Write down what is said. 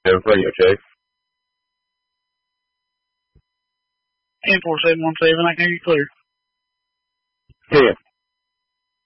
radio check. 10-4-7-1-7, I can hear you clear. 10.